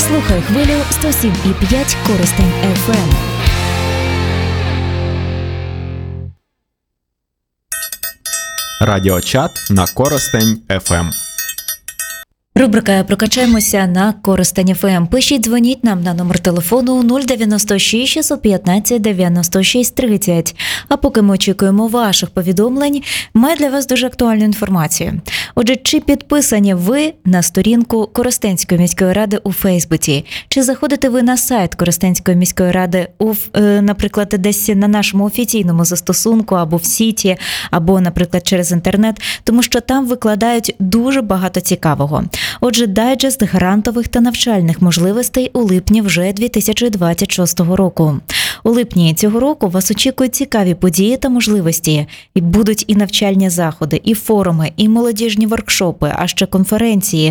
Слухай хвилю 107,5 Коростень ФМ. Радіочат на Коростень ФМ. Рубрика «Прокачаємося» на Коростень ФМ. Пишіть, дзвоніть нам на номер телефону 096 615 96 30. А поки ми очікуємо ваших повідомлень, ми для вас дуже актуальну інформацію. Отже, чи підписані ви на сторінку Коростенської міської ради у Фейсбуці? Чи заходите ви на сайт Коростенської міської ради, наприклад, десь на нашому офіційному застосунку, або в сіті, або, наприклад, через інтернет, тому що там викладають дуже багато цікавого. Отже, дайджест грантових та навчальних можливостей у липні вже 2026 року. У липні цього року вас очікують цікаві події та можливості. І будуть і навчальні заходи, і форуми, і молодіжні воркшопи, а ще конференції,